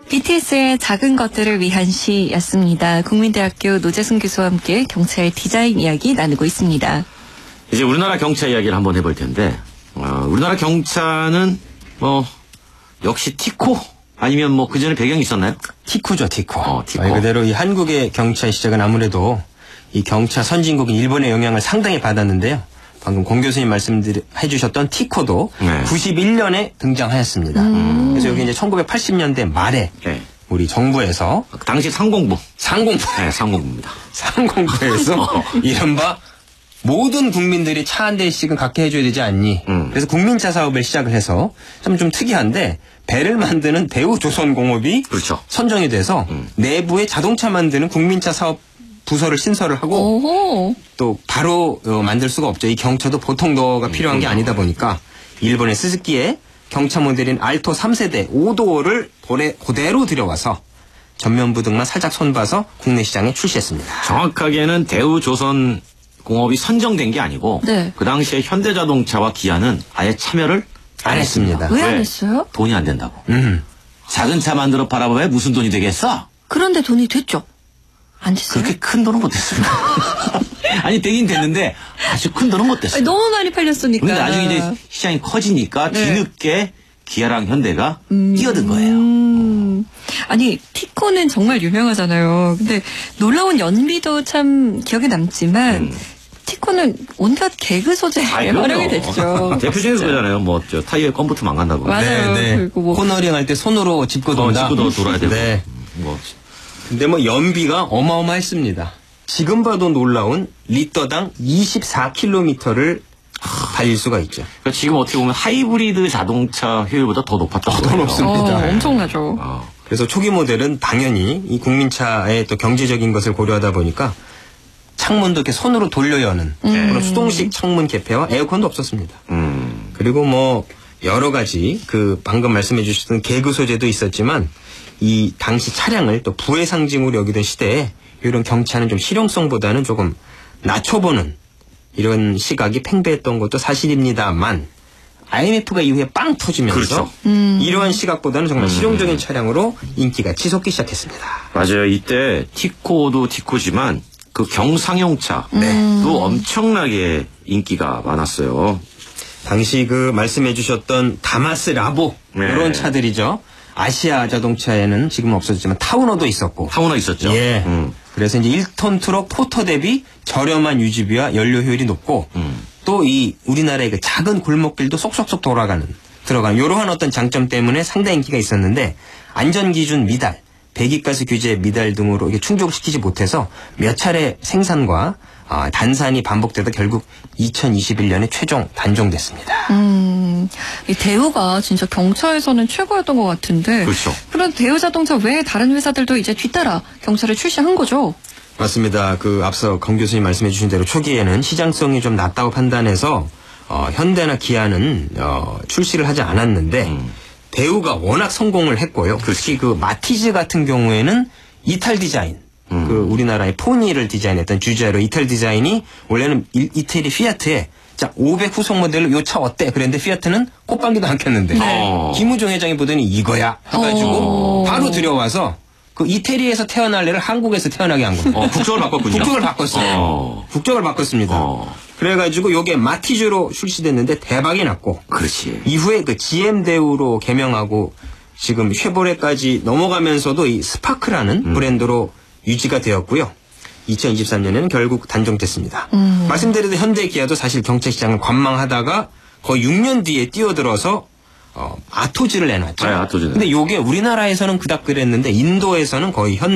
BTS의 작은 것들을 위한 시였습니다. 국민대학교 노재승 교수와 함께 경찰 디자인 이야기 나누고 있습니다. 이제 우리나라 경차 이야기를 한번 해볼 텐데, 우리나라 경차는 역시 티코 아니면 그 전에 배경이 있었나요? 티코죠, 티코. 티코. 말 그대로 이 한국의 경차 시작은 아무래도 이 경차 선진국인 일본의 영향을 상당히 받았는데요. 방금 공 교수님 말씀해주셨던 티코도 91년에 등장하였습니다. 그래서 여기 이제 1980년대 말에 우리 정부에서 당시 상공부입니다. 상공부에서 이른바 모든 국민들이 차 한 대씩은 갖게 해줘야 되지 않니? 그래서 국민차 사업을 시작을 해서 좀 특이한데 배를 만드는 대우조선공업이 그렇죠. 선정이 돼서 내부에 자동차 만드는 국민차 사업 부서를 신설을 하고 오호. 또 바로 만들 수가 없죠. 이 경차도 보통 도어가 필요한 게 아니다 보니까 일본의 스즈키의 경차 모델인 알토 3세대 5도어를 그대로 들여와서 전면부 등만 살짝 손봐서 국내 시장에 출시했습니다. 정확하게는 대우조선공업이 선정된 게 아니고 그 당시에 현대자동차와 기아는 아예 참여를 안 했습니다. 왜 안 했어요? 돈이 안 된다고. 작은 차 만들어 팔아봐야 무슨 돈이 되겠어? 그런데 돈이 됐죠? 안 됐어요? 그렇게 큰 돈은 못 됐습니다. 아니 되긴 됐는데 아주 큰 돈은 못 됐어요. 너무 많이 팔렸으니까. 근데 나중에 이제 시장이 커지니까 뒤늦게 기아랑 현대가 뛰어든 거예요. 아니 티코는 정말 유명하잖아요. 근데 놀라운 연비도 참 기억에 남지만 티코는 온갖 개그 소재에 활용이 됐죠. 대표적인 거잖아요. 타이어에 껌부터 망간다고. 맞아요. 그리고 코너링 할 때 손으로 짚고 돈다. 짚고 돌아야 되고. 네. 근데 연비가 어마어마했습니다. 지금 봐도 놀라운 리터당 24km를 달릴 수가 있죠. 그러니까 지금 어떻게 보면 하이브리드 자동차 효율보다 더 높았다고. 더 높습니다. 엄청나죠. 그래서 초기 모델은 당연히 이 국민차의 또 경제적인 것을 고려하다 보니까 창문도 이렇게 손으로 돌려 여는 그런 수동식 창문 개폐와 에어컨도 없었습니다. 그리고 여러 가지 방금 말씀해 주셨던 개그 소재도 있었지만 이 당시 차량을 또 부의 상징으로 여기던 시대에 이런 경차는 좀 실용성보다는 조금 낮춰보는 이런 시각이 팽배했던 것도 사실입니다만 IMF가 이후에 빵 터지면서 이러한 시각보다는 정말 실용적인 차량으로 인기가 치솟기 시작했습니다. 맞아요. 이때 티코도 티코지만 그 경상용차도 엄청나게 인기가 많았어요. 당시 말씀해 주셨던 다마스 라보 이런 차들이죠. 아시아 자동차에는 지금은 없어졌지만 타우너도 있었고. 타우너 있었죠. 예. 그래서 이제 1톤 트럭 포터 대비 저렴한 유지비와 연료 효율이 높고 또 이 우리나라의 작은 골목길도 쏙쏙쏙 들어가는 이러한 어떤 장점 때문에 상당히 인기가 있었는데 안전기준 미달, 배기가스 규제 미달 등으로 이게 충족시키지 못해서 몇 차례 생산과 단산이 반복되다 결국 2021년에 최종 단종됐습니다. 이 대우가 진짜 경차에서는 최고였던 것 같은데. 그렇죠. 그런 대우 자동차 외에 다른 회사들도 이제 뒤따라 경차를 출시한 거죠? 맞습니다. 앞서 강 교수님 말씀해 주신 대로 초기에는 시장성이 좀 낮다고 판단해서 현대나 기아는 출시를 하지 않았는데 대우가 워낙 성공을 했고요. 특히 마티즈 같은 경우에는 이탈 디자인. 우리나라의 포니를 디자인했던 주제로 이탈 디자인이 원래는 이태리 피아트에 500 후속 모델로 요 차 어때? 그랬는데 피아트는 꽃방귀도 안 켰는데 김우종 회장이 보더니 이거야 해가지고 바로 들여와서 이태리에서 태어날 애를 한국에서 태어나게 한 겁니다. 국적을 바꿨군요. 국적을 바꿨어요. 국적을 바꿨습니다. 그래가지고 요게 마티즈로 출시됐는데 대박이 났고. 그렇지. 이후에 GM 대우로 개명하고 지금 쉐보레까지 넘어가면서도 이 스파크라는 브랜드로 유지가 되었고요. 2023년에는 결국 단종됐습니다. 말씀드린 현대 기아도 사실 경차 시장을 관망하다가 거의 6년 뒤에 뛰어들어서 아토즈를 내놨죠. 아토즈. 근데 요게 우리나라에서는 그닥 그랬는데 인도에서는 거의